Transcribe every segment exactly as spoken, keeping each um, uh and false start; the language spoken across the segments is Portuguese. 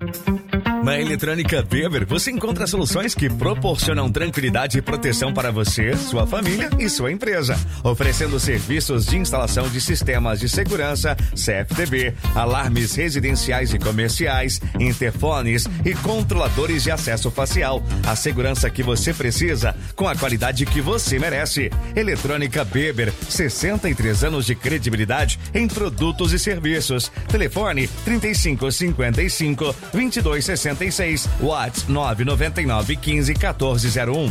Na Eletrônica Weber, você encontra soluções que proporcionam tranquilidade e proteção para você, sua família e sua empresa. Oferecendo serviços de instalação de sistemas de segurança, C F T B, alarmes residenciais e comerciais, interfones e controladores de acesso facial. A segurança que você precisa, com a qualidade que você merece. Eletrônica Weber, sessenta e três anos de credibilidade em produtos e serviços. Telefone trinta e cinco, cinquenta e cinco, vinte e dois, sessenta e seis, WhatsApp nove nove nove, quinze, quatorze zero um.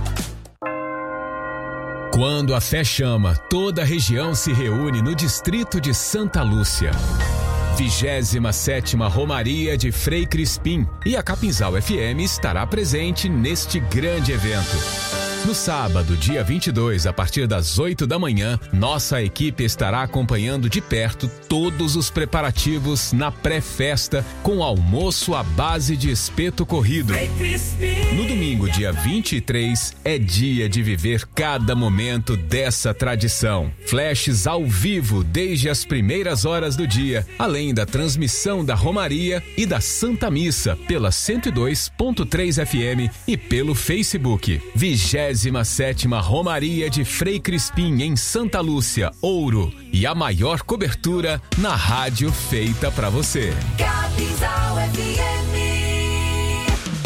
Quando a fé chama, toda a região se reúne no distrito de Santa Lúcia. vigésima sétima Romaria de Frei Crispim, e a Capinzal F M estará presente neste grande evento. No sábado, dia vinte e dois, a partir das oito da manhã, nossa equipe estará acompanhando de perto todos os preparativos na pré-festa, com almoço à base de espeto corrido. No domingo, dia vinte e três, é dia de viver cada momento dessa tradição. Flashes ao vivo desde as primeiras horas do dia, além da transmissão da Romaria e da Santa Missa pela cento e dois ponto três F M e pelo Facebook. vigésima sétima Romaria de Frei Crispim em Santa Lúcia, Ouro, e a maior cobertura na rádio feita pra você. Capinzal F M.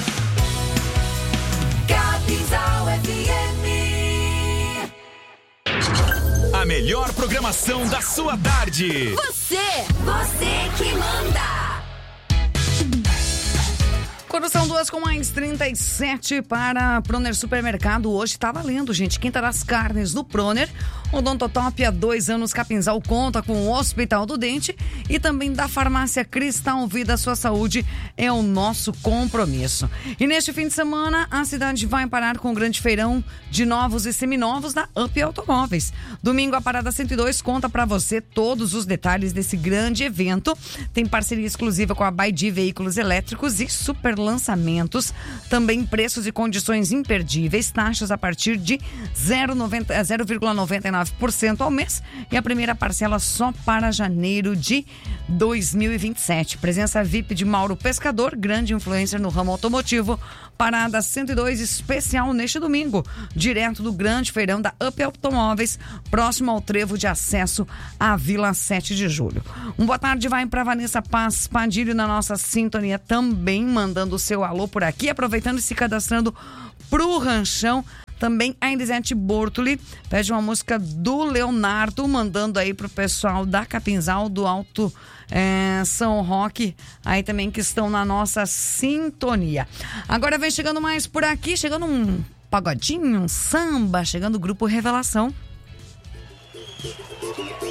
Capinzal F M. A melhor programação da sua tarde. Você, você que manda. Quando são duas com mais trinta e sete para Proner Supermercado, hoje tá valendo, gente. Quinta das Carnes do Proner. Odontotop há dois anos, Capinzal conta com o Hospital do Dente e também da Farmácia Cristal Vida. Sua saúde é o nosso compromisso. E neste fim de semana, a cidade vai parar com o grande feirão de novos e seminovos da Up Automóveis. Domingo, a Parada cento e dois conta para você todos os detalhes desse grande evento. Tem parceria exclusiva com a Baidi Veículos Elétricos e super lançamentos. Também preços e condições imperdíveis, taxas a partir de zero vírgula noventa e nove por cento ao mês e a primeira parcela só para janeiro de dois mil e vinte e sete. Presença V I P de Mauro Pescador, grande influencer no ramo automotivo. Parada cento e dois especial neste domingo, direto do grande feirão da Up Automóveis, próximo ao trevo de acesso à Vila sete de julho. Um boa tarde vai para Vanessa Paz Padilho na nossa sintonia, também mandando o seu alô por aqui, aproveitando e se cadastrando pro Ranchão. Também a Elisete Bortoli pede uma música do Leonardo, mandando aí pro pessoal da Capinzal, do Alto é, São Roque, aí também que estão na nossa sintonia. Agora vem chegando mais por aqui, chegando um pagodinho, um samba, chegando o Grupo Revelação.